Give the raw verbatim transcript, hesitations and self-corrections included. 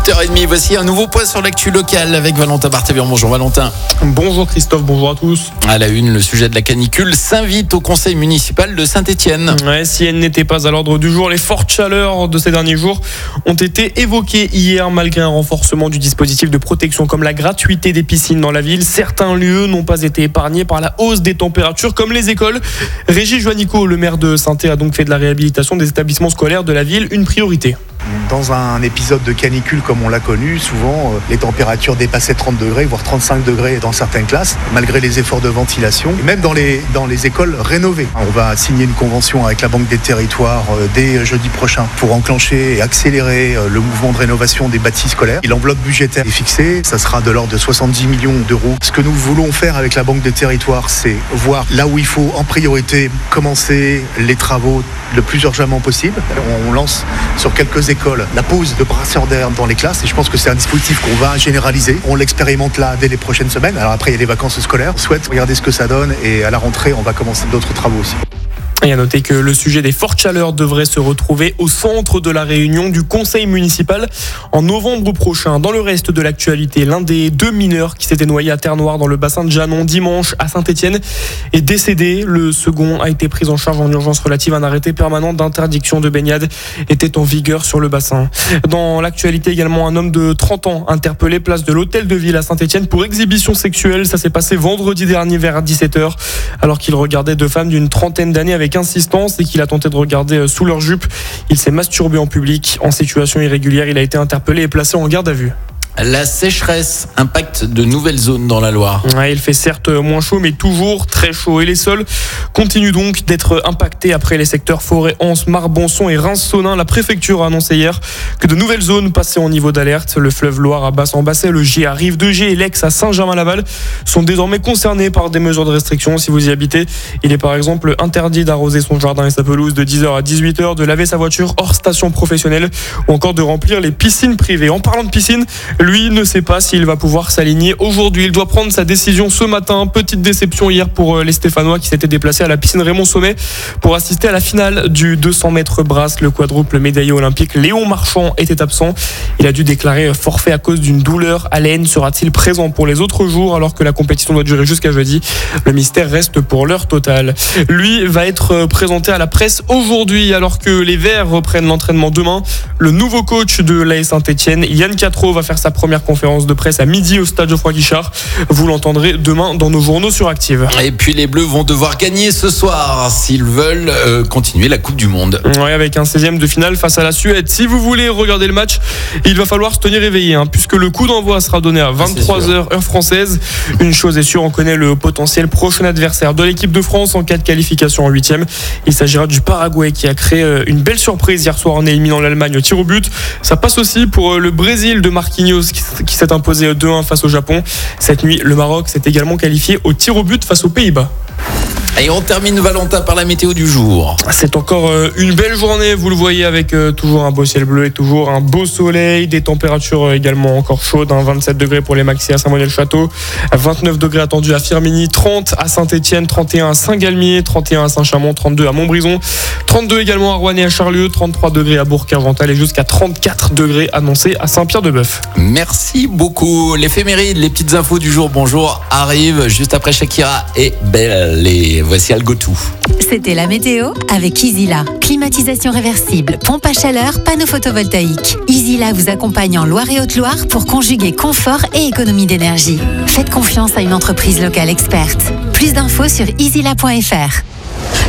huit heures trente, voici un nouveau point sur l'actu locale avec Valentin Barthévian. Bonjour Valentin. Bonjour Christophe, bonjour à tous. À la une, le sujet de la canicule s'invite au conseil municipal de Saint-Étienne. Ouais, si elle n'était pas à l'ordre du jour, les fortes chaleurs de ces derniers jours ont été évoquées hier malgré un renforcement du dispositif de protection comme la gratuité des piscines dans la ville. Certains lieux n'ont pas été épargnés par la hausse des températures comme les écoles. Régis Joannico, le maire de Saint-Étienne, a donc fait de la réhabilitation des établissements scolaires de la ville une priorité. Dans un épisode de canicule comme on l'a connu, souvent euh, les températures dépassaient trente degrés, voire trente-cinq degrés dans certaines classes, malgré les efforts de ventilation, et même dans les, dans les écoles rénovées. On va signer une convention avec la Banque des Territoires euh, dès jeudi prochain pour enclencher et accélérer euh, le mouvement de rénovation des bâtis scolaires. Et l'enveloppe budgétaire est fixée, ça sera de l'ordre de soixante-dix millions d'euros. Ce que nous voulons faire avec la Banque des Territoires, c'est voir là où il faut en priorité commencer les travaux le plus urgemment possible. On lance sur quelques écoles la pose de brasseurs d'air dans les classes et je pense que c'est un dispositif qu'on va généraliser. On l'expérimente là dès les prochaines semaines. Alors après il y a les vacances scolaires. On souhaite regarder ce que ça donne et à la rentrée on va commencer d'autres travaux aussi. Et à noter que le sujet des fortes chaleurs devrait se retrouver au centre de la réunion du conseil municipal en novembre prochain. Dans le reste de l'actualité, l'un des deux mineurs qui s'était noyé à Terre-Noire dans le bassin de Janon dimanche à Saint-Étienne est décédé. Le second a été pris en charge en urgence relative. Un arrêté permanent d'interdiction de baignade était en vigueur sur le bassin. Dans l'actualité également, un homme de trente ans interpellé place de l'hôtel de ville à Saint-Étienne pour exhibition sexuelle. Ça s'est passé vendredi dernier vers dix-sept heures alors qu'il regardait deux femmes d'une trentaine d'années avec insistance et qu'il a tenté de regarder sous leur jupe. Il s'est masturbé en public. En situation irrégulière, il a été interpellé et placé en garde à vue. La sécheresse impacte de nouvelles zones dans la Loire. Ouais, il fait certes moins chaud, mais toujours très chaud. Et les sols continuent donc d'être impactés après les secteurs forêt, Anse, Marbonçon et Reims-Sonin. La préfecture a annoncé hier que de nouvelles zones passaient en niveau d'alerte. Le fleuve Loire à Basse-en-Basset, le Gier à Rive de Gier et l'Aix à Saint-Germain-Laval sont désormais concernés par des mesures de restriction. Si vous y habitez, il est par exemple interdit d'arroser son jardin et sa pelouse de dix heures à dix-huit heures, de laver sa voiture hors station professionnelle ou encore de remplir les piscines privées. En parlant de piscine, lui ne sait pas s'il va pouvoir s'aligner aujourd'hui. Il doit prendre sa décision ce matin. Petite déception hier pour les Stéphanois qui s'étaient déplacés à la piscine Raymond Sommet pour assister à la finale du deux cents mètres brasse. Le quadruple médaillé olympique Léon Marchand était absent. Il a dû déclarer forfait à cause d'une douleur à l'aine. Sera-t-il présent pour les autres jours alors que la compétition doit durer jusqu'à jeudi? Le mystère reste pour l'heure totale. Lui va être présenté à la presse aujourd'hui alors que les Verts reprennent l'entraînement demain. Le nouveau coach de l'A S Saint-Étienne, Yann Quatreau, va faire sa première conférence de presse à midi au stade Geoffroy-Guichard. Vous l'entendrez demain dans nos journaux sur Active. Et puis les Bleus vont devoir gagner ce soir s'ils veulent euh, continuer la Coupe du Monde. Ouais, avec un seizième de finale face à la Suède. Si vous voulez regarder le match, il va falloir se tenir éveillé hein, puisque le coup d'envoi sera donné à vingt-trois heures heure française. Une chose est sûre, on connaît le potentiel prochain adversaire de l'équipe de France en cas de qualification en huitième. Il s'agira du Paraguay qui a créé une belle surprise hier soir en éliminant l'Allemagne au tir au but. Ça passe aussi pour le Brésil de Marquinhos qui s'est imposé deux un face au Japon. Cette nuit, le Maroc s'est également qualifié au tir au but face aux Pays-Bas. Et on termine Valentin par la météo du jour. C'est encore une belle journée, vous le voyez, avec toujours un beau ciel bleu et toujours un beau soleil. Des températures également encore chaudes, hein, vingt-sept degrés pour les maxi à Saint-Manuel-Château, vingt-neuf degrés attendus à Firminy, trente à Saint-Étienne, trente et un à Saint-Galmier, trente et un à Saint-Chamond, trente-deux à Montbrison, trente-deux également à Rouen et à Charlieu, trente-trois degrés à Bourg-Argental et jusqu'à trente-quatre degrés annoncés à Saint-Pierre-de-Bœuf. Merci beaucoup. L'éphéméride, les petites infos du jour, bonjour, arrivent juste après Shakira et Belle. Et voici Algotou. C'était la météo avec Easyla. Climatisation réversible, pompe à chaleur, panneau photovoltaïque. Easyla vous accompagne en Loire et Haute-Loire pour conjuguer confort et économie d'énergie. Faites confiance à une entreprise locale experte. Plus d'infos sur easyla point f r.